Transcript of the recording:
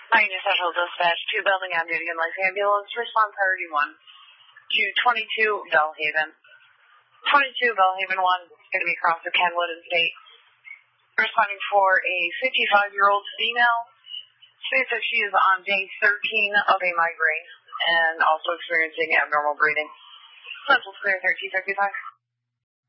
Pioneer Central Dispatch, 2 building on duty and life ambulance, respond priority 1 to 22 Bellhaven. 22 Bellhaven 1 is going to be across the Kenwood and State. Responding for a 55-year-old female. States that she is on day 13 of a migraine and also experiencing abnormal breathing. Central clear 1355.